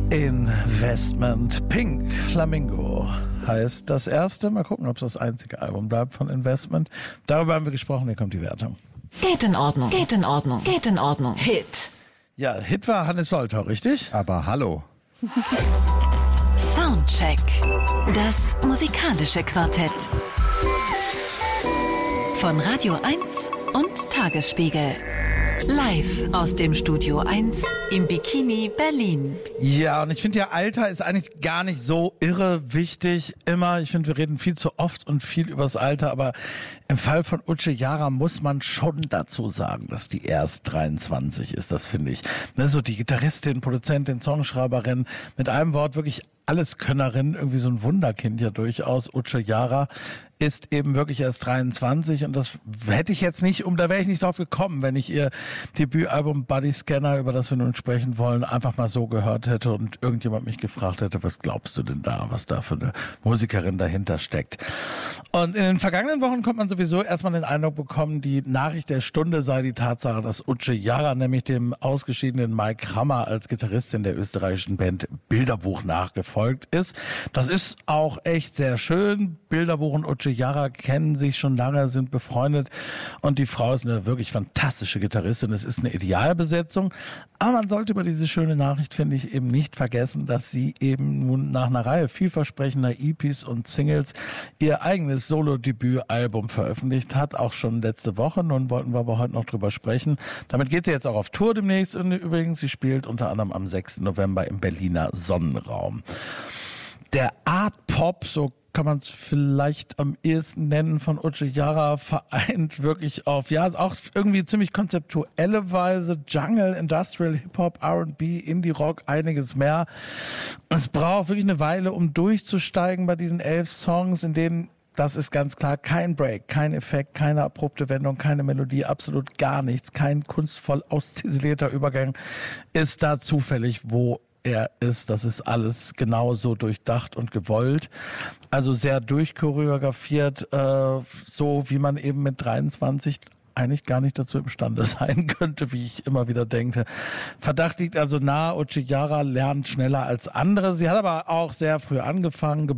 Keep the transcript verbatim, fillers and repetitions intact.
Investment. Pink Flamingo heißt das erste. Mal gucken, ob es das einzige Album bleibt von Investment. Darüber haben wir gesprochen. Hier kommt die Wertung. Geht in Ordnung, geht in Ordnung, geht in Ordnung. Hit. Ja, Hit war Hannes Woltau, richtig? Aber hallo. Soundcheck. Das musikalische Quartett. Von Radio eins und Tagesspiegel. Live aus dem Studio eins im Bikini Berlin. Ja, und ich finde ja, Alter ist eigentlich gar nicht so irre wichtig immer. Ich finde, wir reden viel zu oft und viel übers Alter, aber im Fall von Uche Jara muss man schon dazu sagen, dass die erst dreiundzwanzig ist, das finde ich. Ne, so die Gitarristin, Produzentin, Songschreiberin, mit einem Wort wirklich Alleskönnerin, irgendwie so ein Wunderkind ja durchaus. Uche Jara ist eben wirklich erst dreiundzwanzig und das hätte ich jetzt nicht, um da wäre ich nicht drauf gekommen, wenn ich ihr Debütalbum Body Scanner, über das wir nun sprechen wollen, einfach mal so gehört hätte und irgendjemand mich gefragt hätte, was glaubst du denn da, was da für eine Musikerin dahinter steckt. Und in den vergangenen Wochen kommt man sowieso erstmal den Eindruck bekommen, die Nachricht der Stunde sei die Tatsache, dass Uche Jara nämlich dem ausgeschiedenen Mike Hammer als Gitarristin der österreichischen Band Bilderbuch nachgefolgt ist. Das ist auch echt sehr schön. Bilderbuch und Uche Jara kennen sich schon lange, sind befreundet und die Frau ist eine wirklich fantastische Gitarristin. Es ist eine Idealbesetzung, aber man sollte über diese schöne Nachricht, finde ich, eben nicht vergessen, dass sie eben nun nach einer Reihe vielversprechender E Ps und Singles ihr eigenes Solo-Debütalbum veröffentlicht hat, auch schon letzte Woche. Nun wollten wir aber heute noch drüber sprechen. Damit geht sie jetzt auch auf Tour demnächst und übrigens, sie spielt unter anderem am sechsten November im Berliner Sonnenraum. Der Art Pop, so kann man es vielleicht am ehesten nennen, von Uche Jara vereint wirklich auf, ja, auch irgendwie ziemlich konzeptuelle Weise, Jungle, Industrial, Hip-Hop, R und B, Indie-Rock, einiges mehr. Es braucht wirklich eine Weile, um durchzusteigen bei diesen elf Songs, in denen, das ist ganz klar, kein Break, kein Effekt, keine abrupte Wendung, keine Melodie, absolut gar nichts, kein kunstvoll ausziselierter Übergang ist da zufällig, wo er ist. Das ist alles genauso durchdacht und gewollt. Also sehr durchchoreografiert, äh, so wie man eben mit dreiundzwanzig eigentlich gar nicht dazu imstande sein könnte, wie ich immer wieder denke. Verdacht liegt also nahe, Uche Jara lernt schneller als andere. Sie hat aber auch sehr früh angefangen,